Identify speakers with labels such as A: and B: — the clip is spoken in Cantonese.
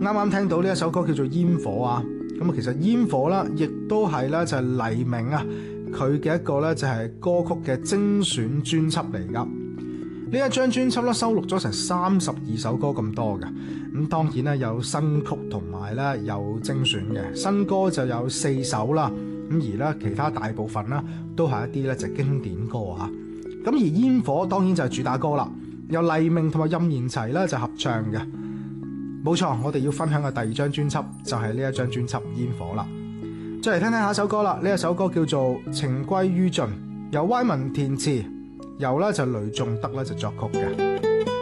A: 啱啱聽到呢一首歌叫做《煙火》啊，咁啊其實《煙火》啦，亦都係咧就係黎明啊佢嘅一個咧就係歌曲嘅精選專輯嚟噶。呢一張專輯咧收錄咗成32首歌咁多嘅，咁當然咧有新曲同埋咧有精選嘅，新歌就有4首啦，咁而咧其他大部分啦都係一啲咧就經典歌啊。咁而《煙火》當然就係主打歌啦，由黎明同埋任賢齊咧就合唱嘅。冇錯，我哋要分享嘅第二張專輯就係呢一張專輯《煙火》啦。再嚟聽聽下一首歌啦，呢一首歌叫做《情歸於盡》，由歪文填詞，由咧就雷頌德咧就作曲嘅。